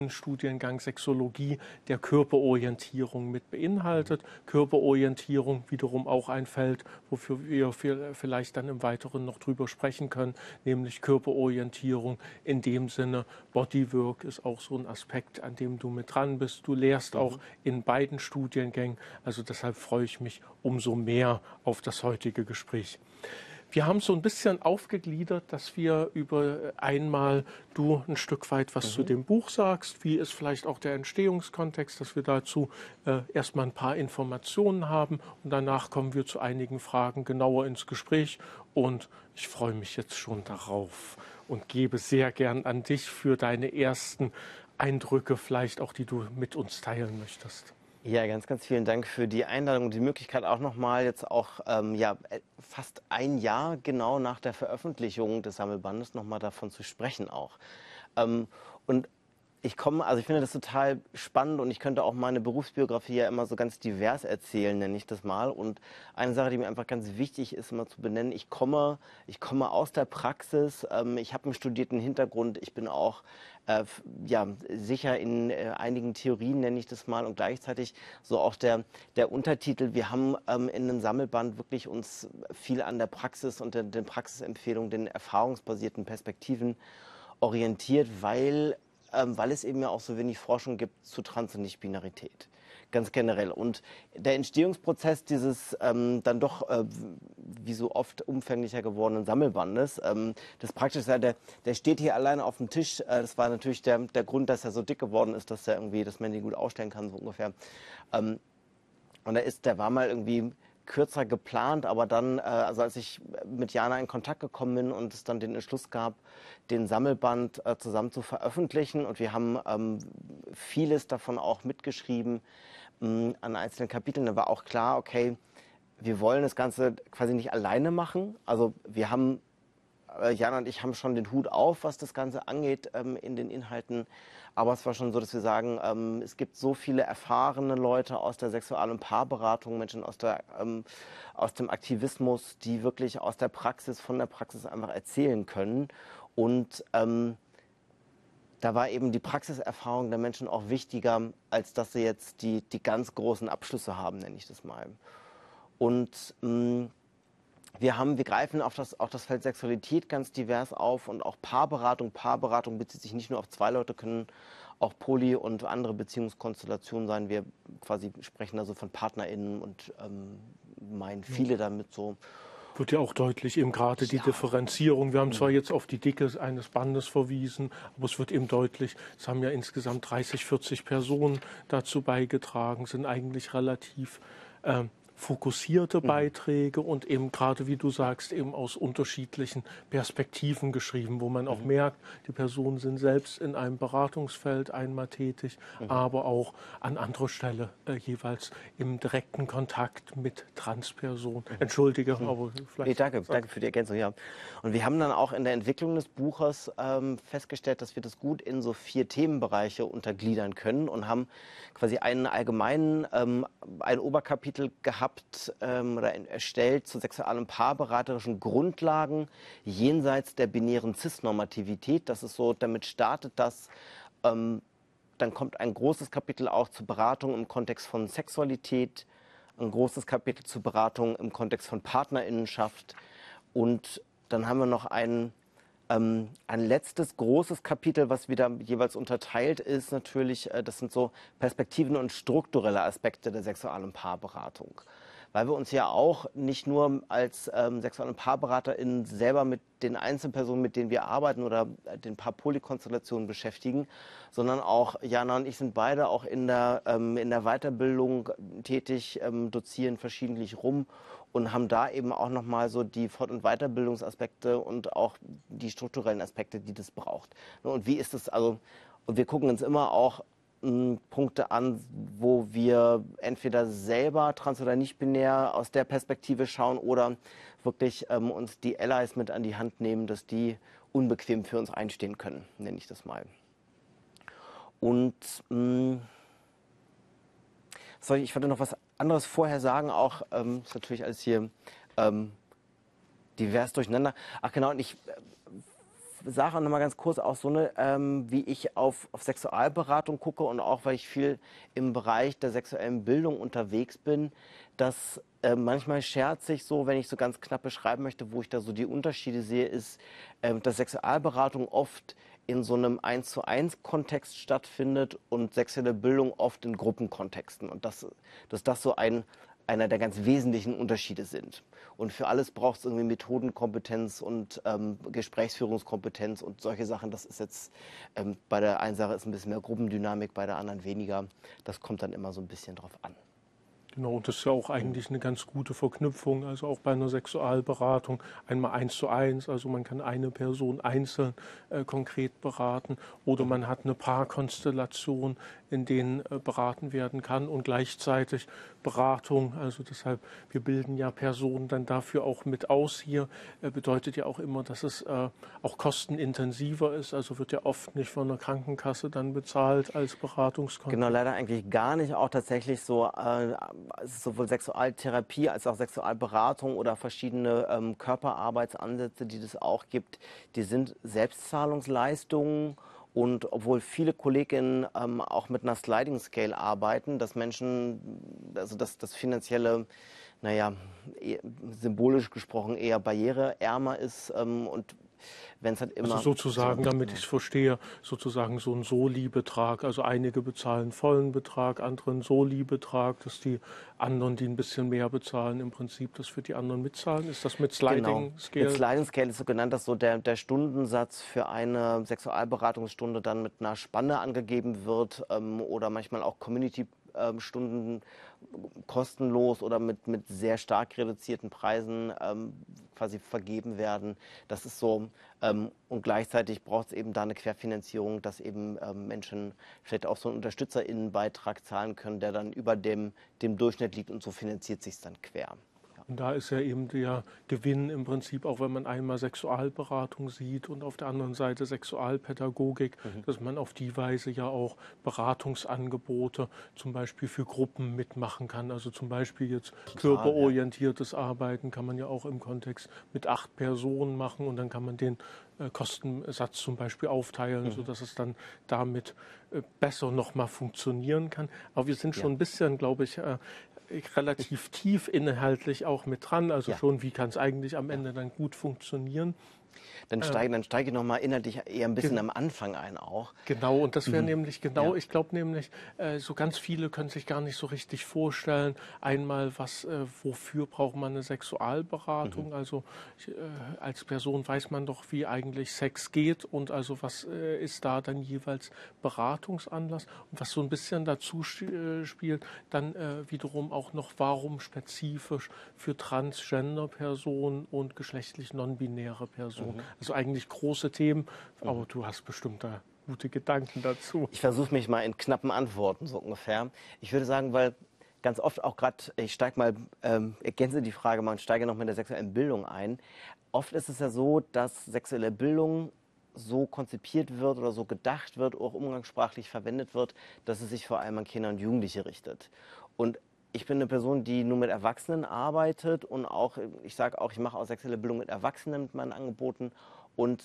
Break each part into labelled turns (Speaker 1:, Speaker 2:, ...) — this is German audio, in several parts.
Speaker 1: Studiengang Sexologie der Körperorientierung mit beinhaltet. Körperorientierung wiederum auch ein Feld, wofür wir vielleicht dann im Weiteren noch drüber sprechen können, nämlich Körperorientierung in dem Sinne, Bodywork ist auch so ein Aspekt, an dem du mit dran bist. Du lehrst auch in beiden Studiengängen, also deshalb freue ich mich umso mehr auf das heutige Gespräch. Wir haben so ein bisschen aufgegliedert, dass wir über einmal du ein Stück weit was zu dem Buch sagst, wie ist vielleicht auch der Entstehungskontext, dass wir dazu erstmal ein paar Informationen haben und danach kommen wir zu einigen Fragen genauer ins Gespräch und ich freue mich jetzt schon darauf und gebe sehr gern an dich für deine ersten Eindrücke vielleicht auch, die du mit uns teilen möchtest.
Speaker 2: Ja, ganz, ganz vielen Dank für die Einladung und die Möglichkeit auch nochmal jetzt auch ja, fast ein Jahr genau nach der Veröffentlichung des Sammelbandes nochmal davon zu sprechen auch. Und ich finde das total spannend und ich könnte auch meine Berufsbiografie ja immer so ganz divers erzählen, nenne ich das mal. Und eine Sache, die mir einfach ganz wichtig ist, immer zu benennen, ich komme aus der Praxis, ich habe einen studierten Hintergrund, ich bin auch ja, sicher in einigen Theorien, nenne ich das mal, und gleichzeitig so auch der Untertitel, wir haben in einem Sammelband wirklich uns viel an der Praxis und den Praxisempfehlungen, den erfahrungsbasierten Perspektiven orientiert, weil es eben ja auch so wenig Forschung gibt zu Trans- und Nicht-Binarität, ganz generell. Und der Entstehungsprozess dieses dann doch wie so oft umfänglicher gewordenen Sammelbandes, das praktisch, der steht hier alleine auf dem Tisch. Das war natürlich der Grund, dass er so dick geworden ist, dass man den gut ausstellen kann, so ungefähr. Und der war mal irgendwie kürzer geplant, aber dann, also als ich mit Jana in Kontakt gekommen bin und es dann den Entschluss gab, den Sammelband zusammen zu veröffentlichen und wir haben vieles davon auch mitgeschrieben an einzelnen Kapiteln, dann war auch klar, okay, wir wollen das Ganze quasi nicht alleine machen. Also wir haben, Jana und ich haben schon den Hut auf, was das Ganze angeht in den Inhalten. Aber es war schon so, dass wir sagen, es gibt so viele erfahrene Leute aus der Sexual- und Paarberatung, Menschen aus dem Aktivismus, die wirklich aus der Praxis, von der Praxis einfach erzählen können. Und da war eben die Praxiserfahrung der Menschen auch wichtiger, als dass sie jetzt die ganz großen Abschlüsse haben, nenne ich das mal. Und wir greifen auf das Feld Sexualität ganz divers auf und auch Paarberatung. Paarberatung bezieht sich nicht nur auf zwei Leute, können auch Poly- und andere Beziehungskonstellationen sein. Wir quasi sprechen also von PartnerInnen und meinen viele damit so.
Speaker 1: Wird ja auch deutlich, eben gerade die Differenzierung. Wir haben zwar jetzt auf die Dicke eines Bandes verwiesen, aber es wird eben deutlich, es haben ja insgesamt 30, 40 Personen dazu beigetragen, sind eigentlich relativ fokussierte Beiträge und eben gerade, wie du sagst, eben aus unterschiedlichen Perspektiven geschrieben, wo man auch merkt, die Personen sind selbst in einem Beratungsfeld einmal tätig, aber auch an anderer Stelle jeweils im direkten Kontakt mit Transpersonen. Entschuldige, aber vielleicht...
Speaker 2: Nee, danke für die Ergänzung, ja. Und wir haben dann auch in der Entwicklung des Buches festgestellt, dass wir das gut in so 4 Themenbereiche untergliedern können und haben quasi einen allgemeinen, ein Oberkapitel gehabt oder erstellt zu sexual- und paarberaterischen Grundlagen jenseits der binären Cis-Normativität. Das ist so, damit startet das. Dann kommt ein großes Kapitel auch zur Beratung im Kontext von Sexualität, ein großes Kapitel zur Beratung im Kontext von Partnerinnenschaft und dann haben wir noch ein letztes großes Kapitel, was wieder jeweils unterteilt ist natürlich, das sind so Perspektiven und strukturelle Aspekte der Sexual- und Paarberatung. Weil wir uns ja auch nicht nur als Sexual- und PaarberaterInnen selber mit den Einzelpersonen, mit denen wir arbeiten oder den Paar-Poly-Konstellationen beschäftigen, sondern auch, Jana und ich sind beide auch in der Weiterbildung tätig, dozieren verschiedentlich rum und haben da eben auch nochmal so die Fort- und Weiterbildungsaspekte und auch die strukturellen Aspekte, die das braucht. Und wie ist es, also, und wir gucken uns immer auch Punkte an, wo wir entweder selber trans- oder nicht binär aus der Perspektive schauen oder wirklich uns die Allies mit an die Hand nehmen, dass die unbequem für uns einstehen können, nenne ich das mal. Und ich wollte noch was anderes vorher sagen, auch ist natürlich alles hier divers durcheinander. Ach genau, und ich sage auch noch mal ganz kurz auch so wie ich auf Sexualberatung gucke und auch, weil ich viel im Bereich der sexuellen Bildung unterwegs bin, dass manchmal scherze ich so, wenn ich so ganz knapp beschreiben möchte, wo ich da so die Unterschiede sehe, ist, dass Sexualberatung oft in so einem 1:1 Kontext stattfindet und sexuelle Bildung oft in Gruppenkontexten. Und dass das so einer der ganz wesentlichen Unterschiede sind. Und für alles braucht es irgendwie Methodenkompetenz und Gesprächsführungskompetenz und solche Sachen. Das ist jetzt bei der einen Sache ist ein bisschen mehr Gruppendynamik, bei der anderen weniger. Das kommt dann immer so ein bisschen drauf an.
Speaker 1: Genau, und das ist ja auch eigentlich eine ganz gute Verknüpfung, also auch bei einer Sexualberatung einmal 1:1, also man kann eine Person einzeln konkret beraten oder man hat eine Paarkonstellation, in denen beraten werden kann und gleichzeitig Beratung, also deshalb, wir bilden ja Personen dann dafür auch mit aus hier, bedeutet ja auch immer, dass es auch kostenintensiver ist, also wird ja oft nicht von der Krankenkasse dann bezahlt als Beratungskonto.
Speaker 2: Genau, leider eigentlich gar nicht. Auch tatsächlich so sowohl Sexualtherapie als auch Sexualberatung oder verschiedene Körperarbeitsansätze, die das auch gibt, die sind Selbstzahlungsleistungen. Und obwohl viele Kolleginnen auch mit einer Sliding Scale arbeiten, dass Menschen, also das finanzielle, naja, symbolisch gesprochen eher barriereärmer ist und wenn es halt immer...
Speaker 1: Also sozusagen, damit ich es verstehe, sozusagen so ein Soli-Betrag. Also einige bezahlen vollen Betrag, andere einen Soli-Betrag, dass die anderen, die ein bisschen mehr bezahlen, im Prinzip das für die anderen mitzahlen. Ist das mit Sliding Scale?
Speaker 2: Mit Sliding Scale ist so genannt, dass so der Stundensatz für eine Sexualberatungsstunde dann mit einer Spanne angegeben wird oder manchmal auch Community-Stunden kostenlos oder mit sehr stark reduzierten Preisen quasi vergeben werden. Das ist so, und gleichzeitig braucht es eben da eine Querfinanzierung, dass eben Menschen vielleicht auch so einen UnterstützerInnenbeitrag zahlen können, der dann über dem Durchschnitt liegt und so finanziert sich es dann quer.
Speaker 1: Und da ist ja eben der Gewinn im Prinzip, auch wenn man einmal Sexualberatung sieht und auf der anderen Seite Sexualpädagogik, dass man auf die Weise ja auch Beratungsangebote zum Beispiel für Gruppen mitmachen kann. Also zum Beispiel jetzt körperorientiertes Arbeiten kann man ja auch im Kontext mit 8 Personen machen und dann kann man den Kostensatz zum Beispiel aufteilen, sodass es dann damit besser nochmal funktionieren kann. Aber wir sind schon ein bisschen, glaube ich, relativ tief inhaltlich auch mit dran, also schon, wie kann es eigentlich am Ende dann gut funktionieren.
Speaker 2: Dann steige ich nochmal inhaltlich eher ein bisschen am Anfang ein auch.
Speaker 1: Genau, und das wäre nämlich ich glaube nämlich, so ganz viele können sich gar nicht so richtig vorstellen, einmal, wofür braucht man eine Sexualberatung, also als Person weiß man doch, wie eigentlich Sex geht und also was ist da dann jeweils Beratungsanlass und was so ein bisschen dazu spielt, dann wiederum auch noch, warum spezifisch für Transgender-Personen und geschlechtlich non-binäre Personen. Also eigentlich große Themen, aber du hast bestimmt da gute Gedanken dazu.
Speaker 2: Ich versuche mich mal in knappen Antworten so ungefähr. Ich würde sagen, weil ganz oft auch gerade, ich ergänze die Frage mal und steige noch mit der sexuellen Bildung ein. Oft ist es ja so, dass sexuelle Bildung so konzipiert wird oder so gedacht wird, auch umgangssprachlich verwendet wird, dass es sich vor allem an Kinder und Jugendliche richtet. Und ich bin eine Person, die nur mit Erwachsenen arbeitet und auch, ich sage auch, ich mache auch sexuelle Bildung mit Erwachsenen mit meinen Angeboten und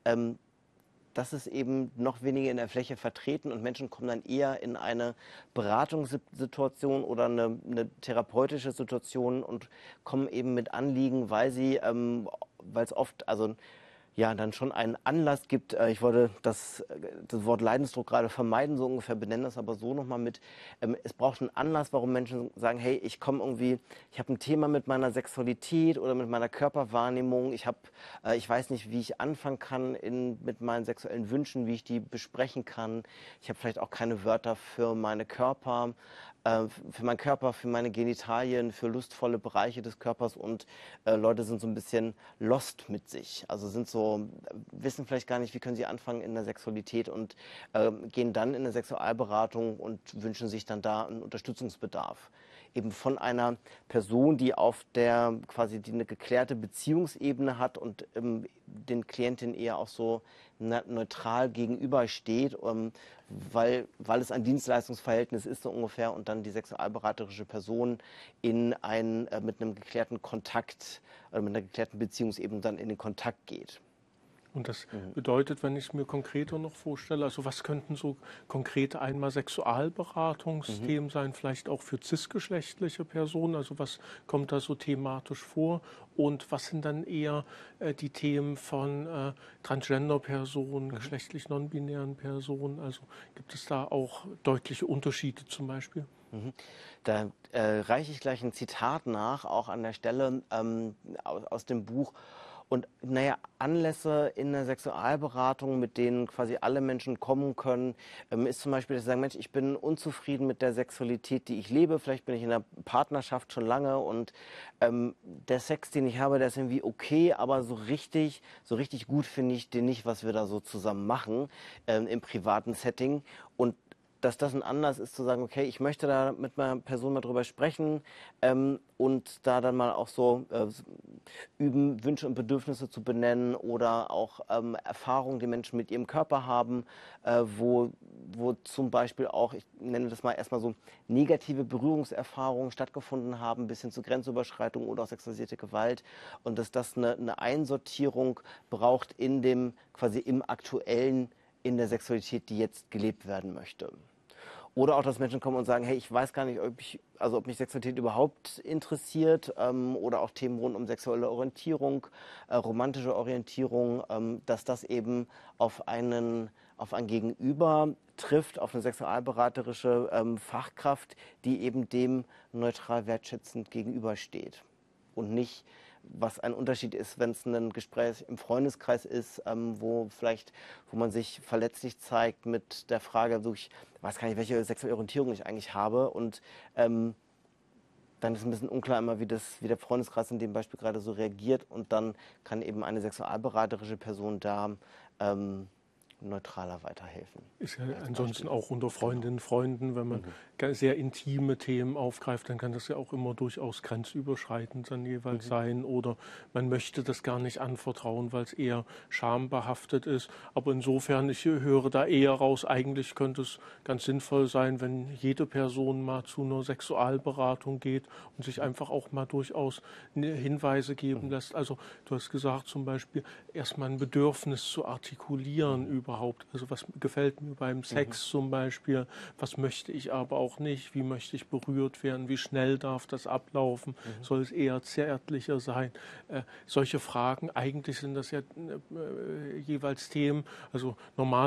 Speaker 2: das ist eben noch weniger in der Fläche vertreten und Menschen kommen dann eher in eine Beratungssituation oder eine therapeutische Situation und kommen eben mit Anliegen, weil es oft, also ja, dann schon einen Anlass gibt. Ich wollte das Wort Leidensdruck gerade vermeiden, so ungefähr benennen das aber so nochmal mit. Es braucht einen Anlass, warum Menschen sagen, hey, ich habe ein Thema mit meiner Sexualität oder mit meiner Körperwahrnehmung. Ich weiß nicht, wie ich anfangen kann mit meinen sexuellen Wünschen, wie ich die besprechen kann. Ich habe vielleicht auch keine Wörter für meinen Körper, für meine Genitalien, für lustvolle Bereiche des Körpers und Leute sind so ein bisschen lost mit sich. Also wissen vielleicht gar nicht, wie können sie anfangen in der Sexualität und gehen dann in eine Sexualberatung und wünschen sich dann da einen Unterstützungsbedarf. Eben von einer Person, die die eine geklärte Beziehungsebene hat und den Klientinnen eher auch so neutral gegenübersteht, weil es ein Dienstleistungsverhältnis ist so ungefähr und dann die sexualberaterische Person mit einem geklärten Kontakt oder mit einer geklärten Beziehungsebene dann in den Kontakt geht.
Speaker 1: Und das bedeutet, wenn ich es mir konkreter noch vorstelle, also was könnten so konkrete einmal Sexualberatungsthemen sein, vielleicht auch für cisgeschlechtliche Personen, also was kommt da so thematisch vor und was sind dann eher die Themen von Transgender-Personen, geschlechtlich non-binären Personen, also gibt es da auch deutliche Unterschiede zum Beispiel?
Speaker 2: Da reiche ich gleich ein Zitat nach, auch an der Stelle aus dem Buch. Und naja, Anlässe in der Sexualberatung, mit denen quasi alle Menschen kommen können, ist zum Beispiel, dass sie sagen, Mensch, ich bin unzufrieden mit der Sexualität, die ich lebe. Vielleicht bin ich in einer Partnerschaft schon lange und der Sex, den ich habe, der ist irgendwie okay, aber so richtig gut finde ich den nicht, was wir da so zusammen machen im privaten Setting. Und dass das ein Anlass ist zu sagen, okay, ich möchte da mit meiner Person mal drüber sprechen und da dann mal auch so üben, Wünsche und Bedürfnisse zu benennen oder auch Erfahrungen, die Menschen mit ihrem Körper haben, wo zum Beispiel auch, ich nenne das mal erstmal so, negative Berührungserfahrungen stattgefunden haben, bis hin zu Grenzüberschreitungen oder auch sexualisierte Gewalt und dass das eine Einsortierung braucht in dem, quasi im Aktuellen, in der Sexualität, die jetzt gelebt werden möchte. Oder auch, dass Menschen kommen und sagen, hey, ich weiß gar nicht, ob mich Sexualität überhaupt interessiert oder auch Themen rund um sexuelle Orientierung, romantische Orientierung, dass das eben auf ein Gegenüber trifft, auf eine sexualberaterische Fachkraft, die eben dem neutral wertschätzend gegenübersteht und nicht, was ein Unterschied ist, wenn es ein Gespräch im Freundeskreis ist, wo man sich verletzlich zeigt mit der Frage, ich weiß gar nicht, welche sexuelle Orientierung ich eigentlich habe und dann ist ein bisschen unklar immer, wie der Freundeskreis in dem Beispiel gerade so reagiert und dann kann eben eine sexualberaterische Person da neutraler weiterhelfen.
Speaker 1: Ist ja ansonsten auch unter Freundinnen und Freunden, wenn man sehr intime Themen aufgreift, dann kann das ja auch immer durchaus grenzüberschreitend dann jeweils sein oder man möchte das gar nicht anvertrauen, weil es eher schambehaftet ist. Aber insofern, ich höre da eher raus, eigentlich könnte es ganz sinnvoll sein, wenn jede Person mal zu einer Sexualberatung geht und sich einfach auch mal durchaus Hinweise geben lässt. Also du hast gesagt zum Beispiel, erstmal ein Bedürfnis zu artikulieren überhaupt. Also was gefällt mir beim Sex zum Beispiel, was möchte ich aber auch nicht, wie möchte ich berührt werden, wie schnell darf das ablaufen, soll es eher zärtlicher sein. Solche Fragen, eigentlich sind das ja jeweils Themen, also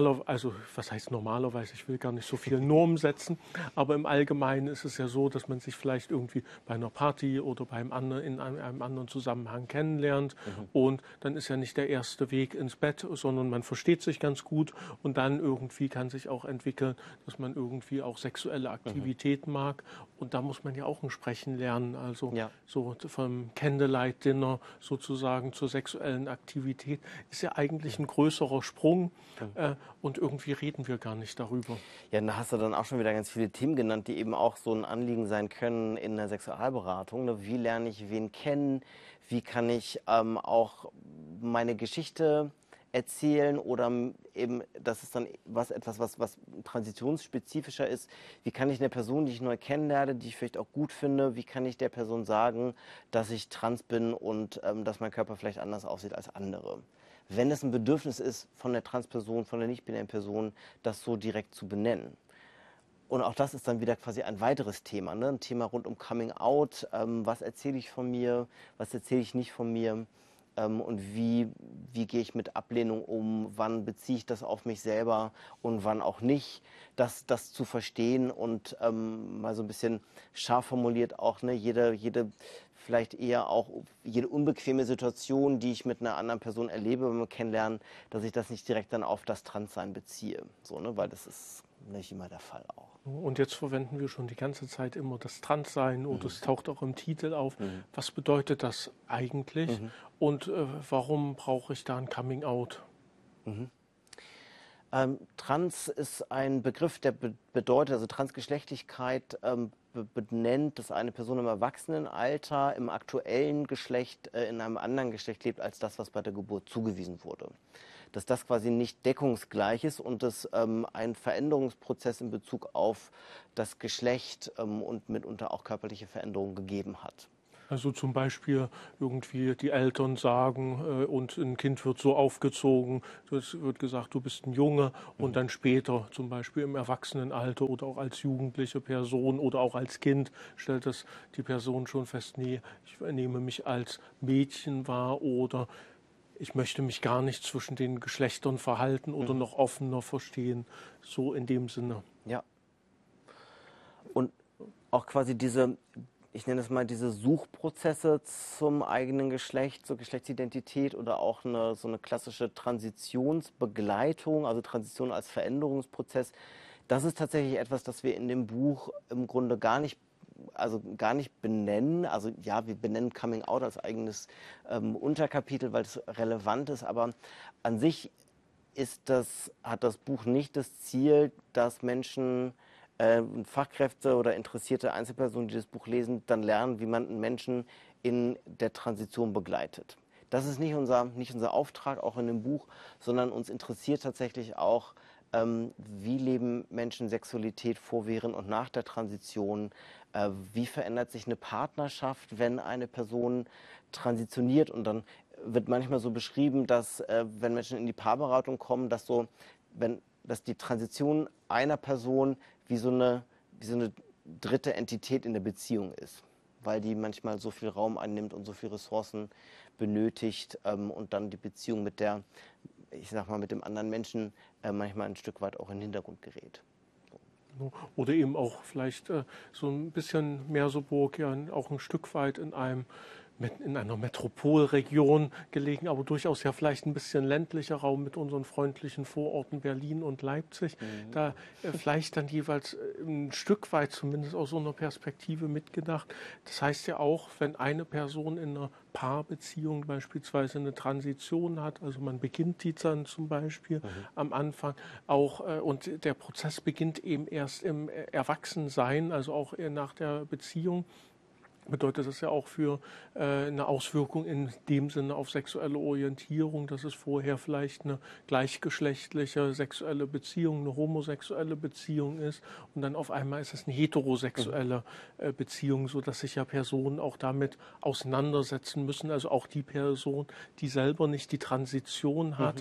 Speaker 1: was heißt normalerweise, ich will gar nicht so viel Normen setzen, aber im Allgemeinen ist es ja so, dass man sich vielleicht irgendwie bei einer Party oder in einem anderen Zusammenhang kennenlernt und dann ist ja nicht der erste Weg ins Bett, sondern man versteht sich ganz gut und dann irgendwie kann sich auch entwickeln, dass man irgendwie auch sexuelle Aktivität mag und da muss man ja auch ein Sprechen lernen, also so vom Candlelight-Dinner sozusagen zur sexuellen Aktivität ist ja eigentlich ein größerer Sprung und irgendwie reden wir gar nicht darüber.
Speaker 2: Ja, da hast du dann auch schon wieder ganz viele Themen genannt, die eben auch so ein Anliegen sein können in der Sexualberatung. Ne? Wie lerne ich wen kennen? Wie kann ich auch meine Geschichte erzählen oder eben, das ist dann etwas, was transitionsspezifischer ist. Wie kann ich eine Person, die ich neu kennenlerne, die ich vielleicht auch gut finde, wie kann ich der Person sagen, dass ich trans bin und dass mein Körper vielleicht anders aussieht als andere? Wenn es ein Bedürfnis ist von der Transperson, von der nicht-binären Person, das so direkt zu benennen. Und auch das ist dann wieder quasi ein weiteres Thema, ne? Ein Thema rund um Coming Out, was erzähle ich von mir, was erzähle ich nicht von mir und wie gehe ich mit Ablehnung um, wann beziehe ich das auf mich selber und wann auch nicht, das zu verstehen und mal so ein bisschen scharf formuliert auch, ne? Jede vielleicht eher auch jede unbequeme Situation, die ich mit einer anderen Person erlebe, wenn wir kennenlernen, dass ich das nicht direkt dann auf das Transsein beziehe, so, ne? Weil das ist nicht immer der Fall auch.
Speaker 1: Und jetzt verwenden wir schon die ganze Zeit immer das Transsein und es taucht auch im Titel auf. Was bedeutet das eigentlich und warum brauche ich da ein Coming Out?
Speaker 2: Trans ist ein Begriff, der bedeutet, also Transgeschlechtlichkeit benennt, dass eine Person im Erwachsenenalter, im aktuellen Geschlecht, in einem anderen Geschlecht lebt, als das, was bei der Geburt zugewiesen wurde. Dass das quasi nicht deckungsgleich ist und es einen Veränderungsprozess in Bezug auf das Geschlecht und mitunter auch körperliche Veränderungen gegeben hat.
Speaker 1: Also zum Beispiel irgendwie die Eltern sagen, und ein Kind wird so aufgezogen, es wird gesagt, du bist ein Junge, und dann später, zum Beispiel im Erwachsenenalter oder auch als jugendliche Person oder auch als Kind, stellt das die Person schon fest, nee, ich nehme mich als Mädchen wahr, oder ich möchte mich gar nicht zwischen den Geschlechtern verhalten oder noch offener verstehen, so in dem Sinne.
Speaker 2: Ja. Und auch quasi diese, ich nenne es mal, diese Suchprozesse zum eigenen Geschlecht, zur Geschlechtsidentität oder auch so eine klassische Transitionsbegleitung, also Transition als Veränderungsprozess, das ist tatsächlich etwas, das wir in dem Buch im Grunde gar nicht benennen. Also ja, wir benennen Coming Out als eigenes Unterkapitel, weil es relevant ist, aber an sich hat das Buch nicht das Ziel, dass Menschen, Fachkräfte oder interessierte Einzelpersonen, die das Buch lesen, dann lernen, wie man einen Menschen in der Transition begleitet. Das ist nicht unser Auftrag, auch in dem Buch, sondern uns interessiert tatsächlich auch, wie leben Menschen Sexualität vor, während und nach der Transition, wie verändert sich eine Partnerschaft, wenn eine Person transitioniert, und dann wird manchmal so beschrieben, dass wenn Menschen in die Paarberatung kommen, dass die Transition einer Person wie so eine dritte Entität in der Beziehung ist, weil die manchmal so viel Raum einnimmt und so viele Ressourcen benötigt, und dann die Beziehung mit dem anderen Menschen manchmal ein Stück weit auch in den Hintergrund gerät.
Speaker 1: Oder eben auch vielleicht so ein bisschen Merseburg, ja auch ein Stück weit in einer Metropolregion gelegen, aber durchaus ja vielleicht ein bisschen ländlicher Raum mit unseren freundlichen Vororten Berlin und Leipzig. Da vielleicht dann jeweils ein Stück weit zumindest aus so einer Perspektive mitgedacht. Das heißt ja auch, wenn eine Person in einer Paarbeziehung beispielsweise eine Transition hat, also man beginnt die dann zum Beispiel am Anfang auch, und der Prozess beginnt eben erst im Erwachsensein, also auch nach der Beziehung, bedeutet das ja auch für eine Auswirkung in dem Sinne auf sexuelle Orientierung, dass es vorher vielleicht eine gleichgeschlechtliche sexuelle Beziehung, eine homosexuelle Beziehung ist, und dann auf einmal ist es eine heterosexuelle Beziehung, sodass sich ja Personen auch damit auseinandersetzen müssen, also auch die Person, die selber nicht die Transition hat,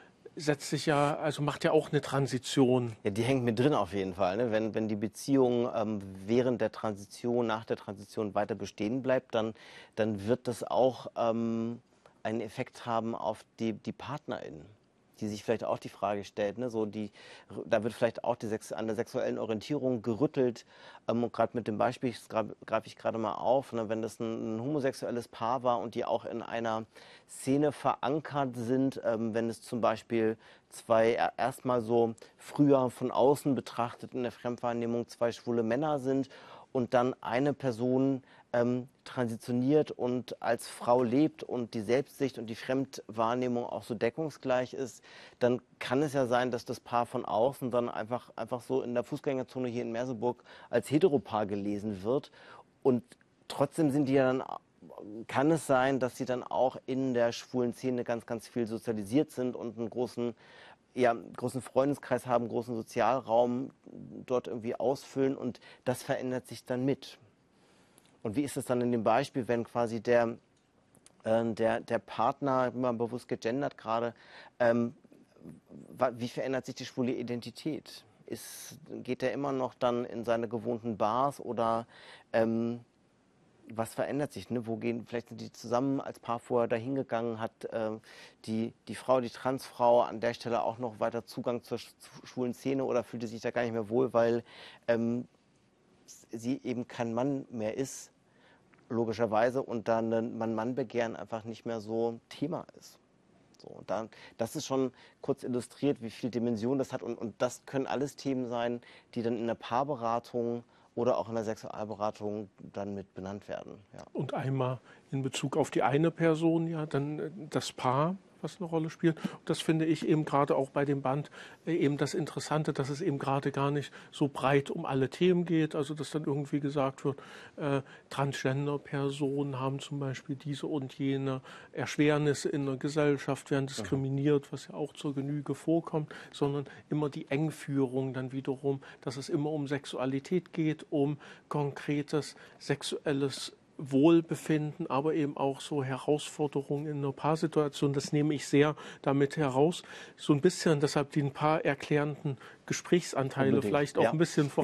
Speaker 1: macht ja auch eine Transition.
Speaker 2: Ja, die hängt mit drin auf jeden Fall. Ne? Wenn die Beziehung während der Transition, nach der Transition weiter bestehen bleibt, dann wird das auch einen Effekt haben auf die PartnerInnen, die sich vielleicht auch die Frage stellt, ne? Da wird vielleicht auch an der sexuellen Orientierung gerüttelt. Und gerade mit dem Beispiel greife ich gerade mal auf, ne? Wenn das ein homosexuelles Paar war und die auch in einer Szene verankert sind, wenn es zum Beispiel erstmal so früher von außen betrachtet in der Fremdwahrnehmung zwei schwule Männer sind und dann eine Person transitioniert und als Frau lebt und die Selbstsicht und die Fremdwahrnehmung auch so deckungsgleich ist, dann kann es ja sein, dass das Paar von außen dann einfach so in der Fußgängerzone hier in Merseburg als Heteropaar gelesen wird. Und trotzdem kann es sein, dass sie dann auch in der schwulen Szene ganz, ganz viel sozialisiert sind und einen großen Freundeskreis haben, einen großen Sozialraum dort irgendwie ausfüllen, und das verändert sich dann mit. Und wie ist es dann in dem Beispiel, wenn quasi der Partner, immer bewusst gegendert gerade, wie verändert sich die schwule Identität? Geht er immer noch dann in seine gewohnten Bars, oder was verändert sich? Ne? Vielleicht sind die zusammen als Paar vorher dahin gegangen, hat die Transfrau an der Stelle auch noch weiter Zugang zur schwulen Szene, oder fühlte sich da gar nicht mehr wohl, weil sie eben kein Mann mehr ist, logischerweise, und dann ein Mann-Begehren einfach nicht mehr so Thema ist. So, und das ist schon kurz illustriert, wie viel Dimension das hat, und das können alles Themen sein, die dann in der Paarberatung oder auch in der Sexualberatung dann mit benannt werden. Ja.
Speaker 1: Und einmal in Bezug auf die eine Person, ja, dann das Paar, was eine Rolle spielt. Und das finde ich eben gerade auch bei dem Band eben das Interessante, dass es eben gerade gar nicht so breit um alle Themen geht. Also dass dann irgendwie gesagt wird, Transgender-Personen haben zum Beispiel diese und jene Erschwernisse in der Gesellschaft, werden diskriminiert, was ja auch zur Genüge vorkommt, sondern immer die Engführung dann wiederum, dass es immer um Sexualität geht, um konkretes sexuelles Wohlbefinden, aber eben auch so Herausforderungen in einer Paarsituation. Das nehme ich sehr damit heraus. So ein bisschen, deshalb die ein paar erklärenden Gesprächsanteile
Speaker 2: Unbedingt,
Speaker 1: vielleicht auch
Speaker 2: ja.
Speaker 1: ein bisschen